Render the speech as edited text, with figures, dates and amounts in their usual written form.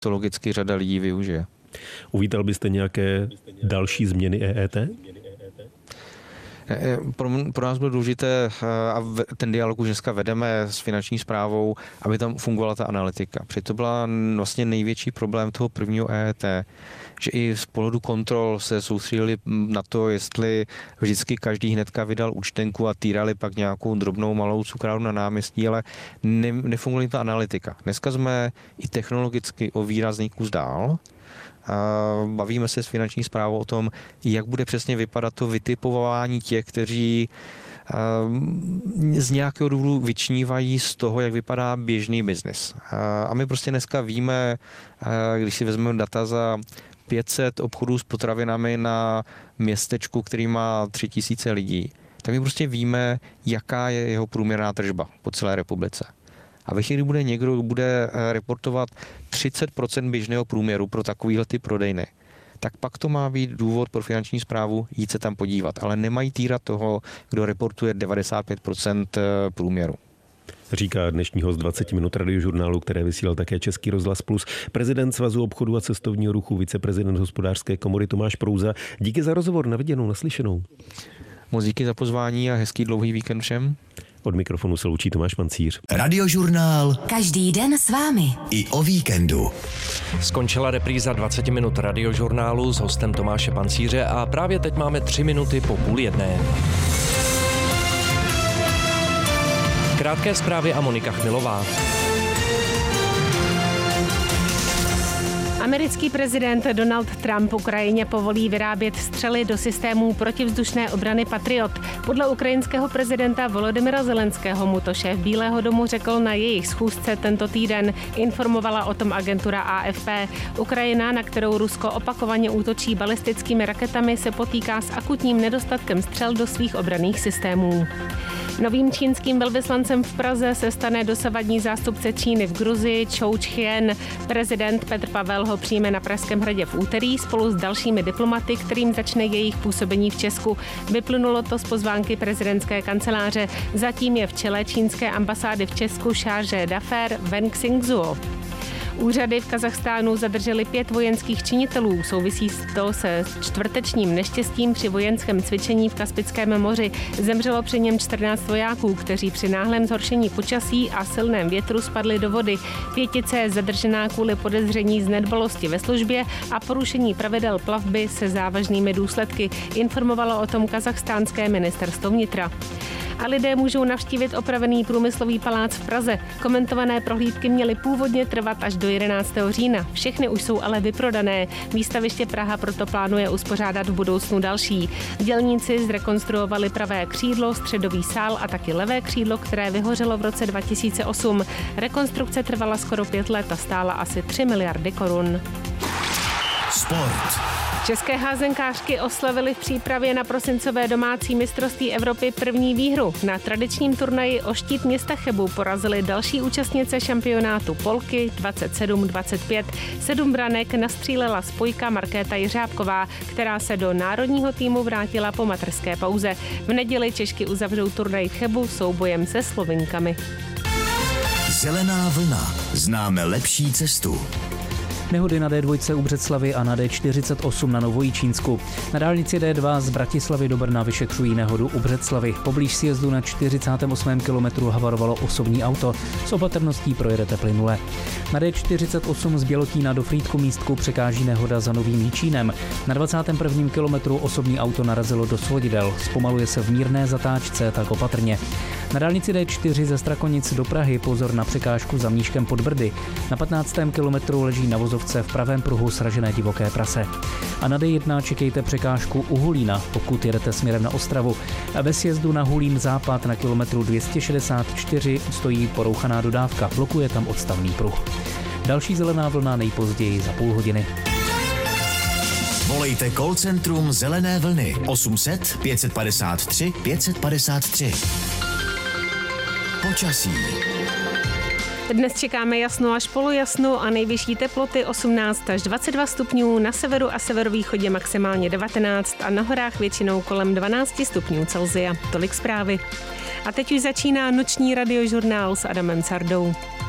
to logicky řada lidí využije. Uvítal byste nějaké další změny EET? Pro nás bylo důležité, a ten dialog už dneska vedeme s finanční správou, aby tam fungovala ta analytika. Protože to byla vlastně největší problém toho prvního EET, že i z pohledu kontrol se soustředili na to, jestli vždycky každý hnedka vydal účtenku a týrali pak nějakou drobnou malou cukrárnu na náměstí, ale nefungovala ta analytika. Dneska jsme i technologicky o výrazný kus dál. Bavíme se s finanční správou o tom, jak bude přesně vypadat to vytipování těch, kteří z nějakého důvodu vyčnívají z toho, jak vypadá běžný biznis. A my prostě dneska víme, když si vezmeme data za 500 obchodů s potravinami na městečku, který má 3000 lidí, tak my prostě víme, jaká je jeho průměrná tržba po celé republice. A ve chvíli, kdy bude někdo, kdo bude reportovat 30% běžného průměru pro takovýhle ty prodejny, tak pak to má být důvod pro finanční správu jít se tam podívat. Ale nemají týrat toho, kdo reportuje 95% průměru. Říká dnešní host 20 minut radiožurnálu, které vysílal také Český rozhlas Plus, prezident Svazu obchodu a cestovního ruchu, viceprezident Hospodářské komory Tomáš Prouza. Díky za rozhovor, na viděnou, naslyšenou. Moc díky za pozvání a hezký dlouhý víkend všem. Od mikrofonu se loučí Tomáš Pancíř. Radiožurnál. Každý den s vámi. I o víkendu. Skončila repríza 20 minut radiožurnálu s hostem Tomáše Pancíře a právě teď máme 3 minuty po 12:30. Krátké zprávy a Monika Chmilová. Americký prezident Donald Trump Ukrajině povolí vyrábět střely do systémů protivzdušné obrany Patriot. Podle ukrajinského prezidenta Volodymyra Zelenského mu to šéf Bílého domu řekl na jejich schůzce tento týden. Informovala o tom agentura AFP. Ukrajina, na kterou Rusko opakovaně útočí balistickými raketami, se potýká s akutním nedostatkem střel do svých obranných systémů. Novým čínským velvyslancem v Praze se stane dosavadní zástupce Číny v Gruzii Chou Chien. Prezident Petr Pavel ho přijme na Pražském hradě v úterý spolu s dalšími diplomaty, kterým začne jejich působení v Česku. Vyplynulo to z pozvánky prezidentské kanceláře. Zatím je v čele čínské ambasády v Česku chargé d'affaires Wen Xingzuo. Úřady v Kazachstánu zadrželi 5 vojenských činitelů. Souvisí to se čtvrtečním neštěstím při vojenském cvičení v Kaspickém moři. Zemřelo při něm 14 vojáků, kteří při náhlém zhoršení počasí a silném větru spadli do vody. 5 je zadržená kvůli podezření z nedbalosti ve službě a porušení pravidel plavby se závažnými důsledky. Informovalo o tom kazachstánské ministerstvo vnitra. A lidé můžou navštívit opravený průmyslový palác v Praze. Komentované prohlídky měly původně trvat až do 11. října. Všechny už jsou ale vyprodané. Výstaviště Praha proto plánuje uspořádat v budoucnu další. Dělníci zrekonstruovali pravé křídlo, středový sál a taky levé křídlo, které vyhořelo v roce 2008. Rekonstrukce trvala skoro 5 let a stála asi 3 miliardy korun. Sport. České házenkářky oslavily v přípravě na prosincové domácí mistrovství Evropy první výhru. Na tradičním turnaji o štít města Chebu porazily další účastnice šampionátu Polky 27-25. 7 branek nastřílela spojka Markéta Jiřábková, která se do národního týmu vrátila po materské pauze. V neděli Češky uzavřou turnaj v Chebu soubojem se Slovinkami. Zelená vlna. Známe lepší cestu. Nehody na D2 u Břeclavi a na D48 na Novojičínsku. Na dálnici D2 z Bratislavy do Brna vyšetřují nehodu u Břeclavy. Poblíž sjezdu na 48. kilometru havarovalo osobní auto. S opatrností projedete plynule. Na D48 z Bělotína do Frýdku-Místku překáží nehoda za Novým Jičínem. Na 21. kilometru osobní auto narazilo do svodidel. Zpomaluje se v mírné zatáčce, tak opatrně. Na dálnici D4 ze Strakonic do Prahy pozor na překážku za Mníškem pod Brdy. Na 15. kilometru leží na vozovce v pravém pruhu sražené divoké prase. A na D1 čekejte překážku u Hulína, pokud jedete směrem na Ostravu. A ve sjezdu na Hulín západ na kilometru 264 stojí porouchaná dodávka, blokuje tam odstavný pruh. Další zelená vlna nejpozději za půl hodiny. Volejte call centrum Zelené vlny 800 553 553. Počasí. Dnes čekáme jasno až polojasno a nejvyšší teploty 18 až 22 stupňů, na severu a severovýchodě maximálně 19 a na horách většinou kolem 12 stupňů Celsia. Tolik zprávy. A teď už začíná noční radiožurnál s Adamem Sardou.